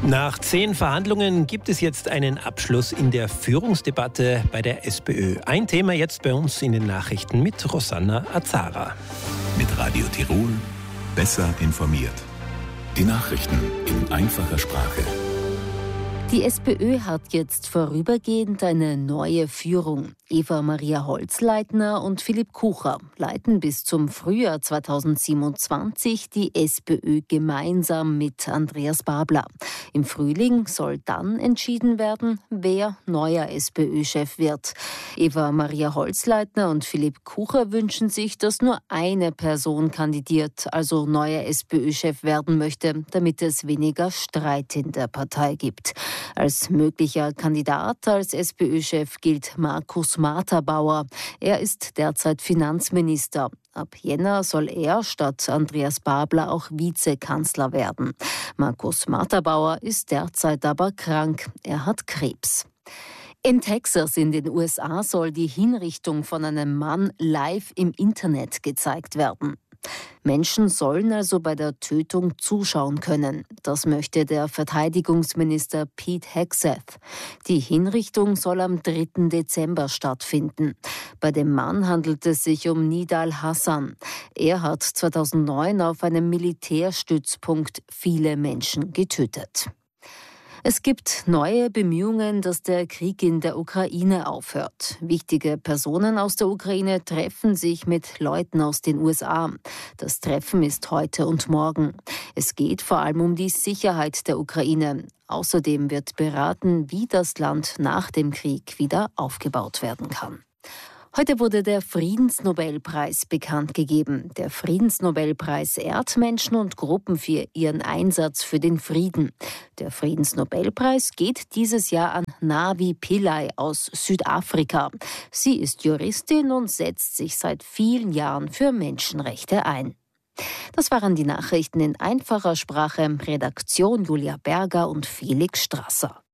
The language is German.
Nach 10 Verhandlungen gibt es jetzt einen Abschluss in der Führungsdebatte bei der SPÖ. Ein Thema jetzt bei uns in den Nachrichten mit Rosanna Azara. Mit Radio Tirol besser informiert. Die Nachrichten in einfacher Sprache. Die SPÖ hat jetzt vorübergehend eine neue Führung. Eva-Maria Holzleitner und Philipp Kucher leiten bis zum Frühjahr 2027 die SPÖ gemeinsam mit Andreas Babler. Im Frühling soll dann entschieden werden, wer neuer SPÖ-Chef wird. Eva-Maria Holzleitner und Philipp Kucher wünschen sich, dass nur eine Person kandidiert, also neuer SPÖ-Chef werden möchte, damit es weniger Streit in der Partei gibt. Als möglicher Kandidat als SPÖ-Chef gilt Markus Marterbauer. Er ist derzeit Finanzminister. Ab Jänner soll er statt Andreas Babler auch Vizekanzler werden. Markus Marterbauer ist derzeit aber krank. Er hat Krebs. In Texas in den USA soll die Hinrichtung von einem Mann live im Internet gezeigt werden. Menschen sollen also bei der Tötung zuschauen können. Das möchte der Verteidigungsminister Pete Hegseth. Die Hinrichtung soll am 3. Dezember stattfinden. Bei dem Mann handelt es sich um Nidal Hassan. Er hat 2009 auf einem Militärstützpunkt viele Menschen getötet. Es gibt neue Bemühungen, dass der Krieg in der Ukraine aufhört. Wichtige Personen aus der Ukraine treffen sich mit Leuten aus den USA. Das Treffen ist heute und morgen. Es geht vor allem um die Sicherheit der Ukraine. Außerdem wird beraten, wie das Land nach dem Krieg wieder aufgebaut werden kann. Heute wurde der Friedensnobelpreis bekannt gegeben. Der Friedensnobelpreis ehrt Menschen und Gruppen für ihren Einsatz für den Frieden. Der Friedensnobelpreis geht dieses Jahr an Navi Pillay aus Südafrika. Sie ist Juristin und setzt sich seit vielen Jahren für Menschenrechte ein. Das waren die Nachrichten in einfacher Sprache. Redaktion Julia Berger und Felix Strasser.